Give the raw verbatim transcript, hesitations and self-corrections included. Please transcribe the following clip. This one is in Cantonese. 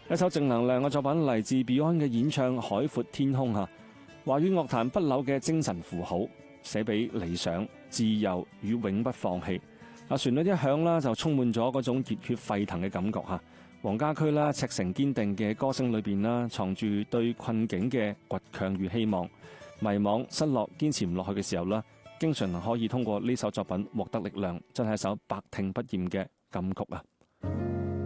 一首正能量嘅作品嚟自 Beyond 嘅演唱《海闊天空》吓，華語樂壇不朽嘅精神符號，寫俾理想、自由與永不放棄。啊，旋律一響啦，就充滿咗嗰種熱血沸騰嘅感覺吓。黃家駒啦，赤誠堅定嘅歌聲裏邊啦，藏住對困境嘅倔強與希望。迷惘、失落、堅持唔落去嘅時候啦，經常可以通過呢首作品獲得力量，真係一首百聽不厭嘅金曲啊！